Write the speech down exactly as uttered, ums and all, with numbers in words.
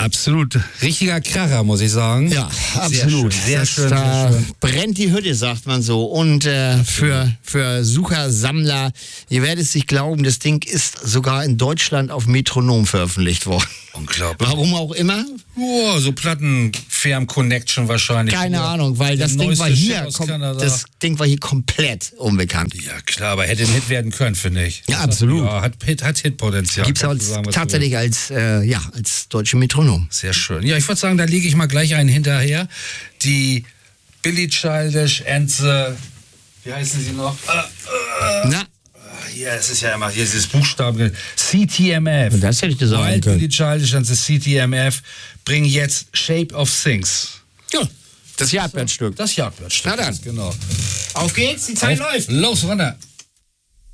absolut. Richtiger Kracher, muss ich sagen. Ja, absolut. Sehr schön, sehr schön, da sehr schön. brennt die Hütte, sagt man so. Und äh, für, für Sucher, Sammler, ihr werdet es nicht glauben, das Ding ist sogar in Deutschland auf Metronom veröffentlicht worden. Unglaublich. Warum auch immer? Oh, so Plattenfirm-Connection wahrscheinlich. Keine Ja. Ahnung, weil Der das Ding, war neueste hier, Shit aus kom- Kanada. das Ding war hier komplett unbekannt. Ja, klar, aber hätte ein Hit werden können, finde ich. Ja, Das absolut. Hat, ja, hat, Hit, hat Hitpotenzial. Gibt es kannst du sagen, was du tatsächlich als, äh, ja, als deutsche Metronom. willst. Sehr schön. Ja, ich würde sagen, da lege ich mal gleich einen hinterher. Die Billy Childish and the, wie heißen sie noch? Äh, äh, Na, Hier, es ist ja immer hier dieses Buchstaben. C T M F. das hätte ich dir sagen Wild können. Billy Childish and the C T M F bringen jetzt Shape of Things. ja, das Jagdblattstück. Das Jagdblattstück. Na dann. Genau. Auf geht's, die Zeit Auf- läuft. Los, runter.